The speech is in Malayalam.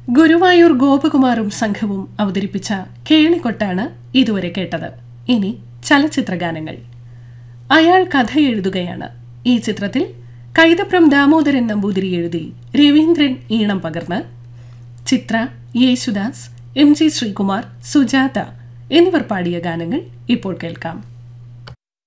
ഗുരുവായൂർ ഗോപകുമാറും സംഘവും അവതരിപ്പിച്ച കേളിക്കൊട്ടാണ് ഇതുവരെ കേട്ടത്. ഇനി ചലച്ചിത്രഗാനങ്ങൾ. അയാൾ കഥ എഴുതുകയാണ്. ഈ ചിത്രത്തിൽ കൈതപ്രം ദാമോദരൻ നമ്പൂതിരി എഴുതി രവീന്ദ്രൻ ഈണം പകർന്ന് ചിത്ര, യേശുദാസ്, എം ജി ശ്രീകുമാർ, സുജാത എന്നിവർ പാടിയ ഗാനങ്ങൾ ഇപ്പോൾ കേൾക്കാം.